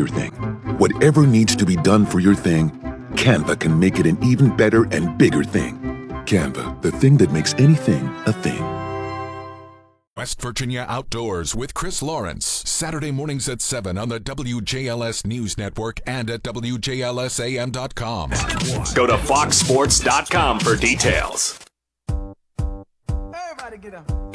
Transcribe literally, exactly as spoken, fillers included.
your thing. Whatever needs to be done for your thing, Canva can make it an even better and bigger thing. Canva, the thing that makes anything a thing. West Virginia Outdoors with Chris Lawrence, Saturday mornings at seven on the W J L S News Network and at W J L S A M dot com. Go to fox sports dot com for details. Everybody get up.